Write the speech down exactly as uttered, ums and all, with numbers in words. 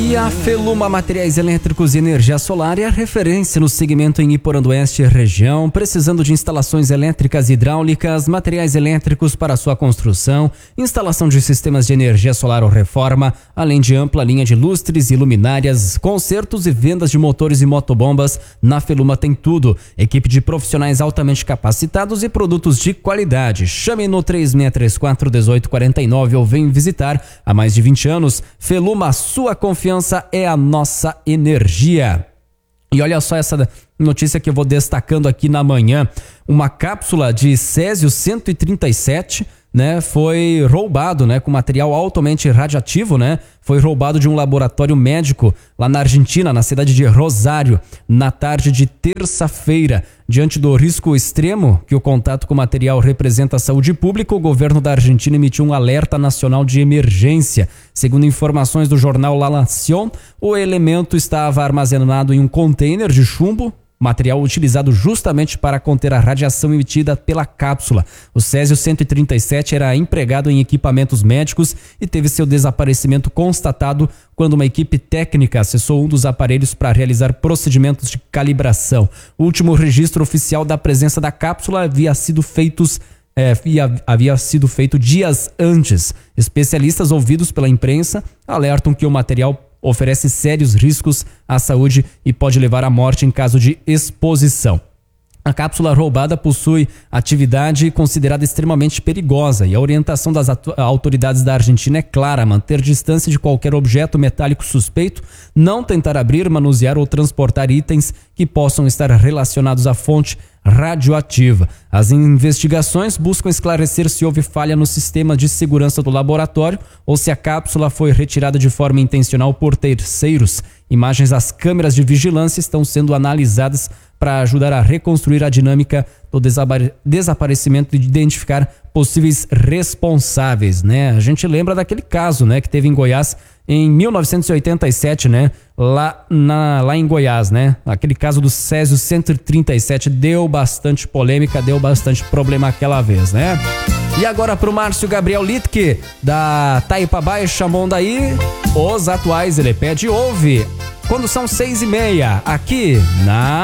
E a Feluma Materiais Elétricos e Energia Solar é a referência no segmento em Iporã do Oeste região, precisando de instalações elétricas e hidráulicas, materiais elétricos para sua construção, instalação de sistemas de energia solar ou reforma, além de ampla linha de lustres e luminárias, consertos e vendas de motores e motobombas. Na Feluma tem tudo. Equipe de profissionais altamente capacitados e produtos de qualidade. Chame no três seis três quatro um oito quatro nove ou vem visitar. Há mais de vinte anos, Feluma, sua confiança é a nossa energia. E olha só essa notícia que eu vou destacando aqui na manhã. Uma cápsula de césio cento e trinta e sete, né, foi roubado, né, com material altamente radioativo, né, foi roubado de um laboratório médico lá na Argentina, na cidade de Rosário, na tarde de terça-feira. Diante do risco extremo que o contato com o material representa à saúde pública, o governo da Argentina emitiu um alerta nacional de emergência. Segundo informações do jornal La Nación, o elemento estava armazenado em um container de chumbo, material utilizado justamente para conter a radiação emitida pela cápsula. O césio cento e trinta e sete era empregado em equipamentos médicos e teve seu desaparecimento constatado quando uma equipe técnica acessou um dos aparelhos para realizar procedimentos de calibração. O último registro oficial da presença da cápsula havia sido feitos É, havia sido feito dias antes. Especialistas ouvidos pela imprensa alertam que o material oferece sérios riscos à saúde e pode levar à morte em caso de exposição. A cápsula roubada possui atividade considerada extremamente perigosa e a orientação das autoridades da Argentina é clara: manter distância de qualquer objeto metálico suspeito, não tentar abrir, manusear ou transportar itens que possam estar relacionados à fonte radioativa. As investigações buscam esclarecer se houve falha no sistema de segurança do laboratório ou se a cápsula foi retirada de forma intencional por terceiros. Imagens das câmeras de vigilância estão sendo analisadas para ajudar a reconstruir a dinâmica do desaparecimento e identificar possíveis responsáveis, né? A gente lembra daquele caso, né, que teve em Goiás em mil novecentos e oitenta e sete, né? Lá, na, lá em Goiás, né? Aquele caso do césio cento e trinta e sete deu bastante polêmica, deu bastante problema aquela vez, né? E agora pro Márcio Gabriel Littke, da Taipa Baixa Mondaí, os atuais ele pede ouve quando são seis e meia, aqui na